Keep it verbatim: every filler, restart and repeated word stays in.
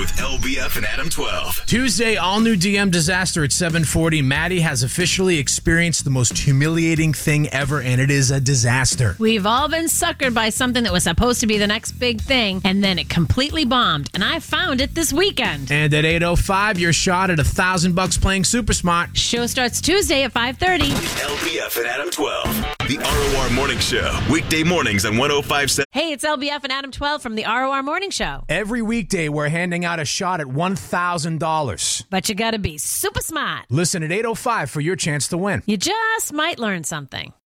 with L B F and Adam twelve. Tuesday, all-new D M disaster at seven forty. Maddie has officially experienced the most humiliating thing ever, and it is a disaster. We've all been suckered by something that was supposed to be the next big thing, and then it completely bombed, and I found it this weekend. And at eight oh five, your shot at a thousand bucks playing Super Smart. Show starts Tuesday at five thirty. L B F and Adam twelve. The R O R Morning Show. Weekday mornings on one oh five point seven. Hey, it's L B F and Adam twelve from the R O R Morning Show. Every weekday, we're handing out a shot at one thousand dollars. But you gotta be super smart. Listen at eight oh five for your chance to win. You just might learn something.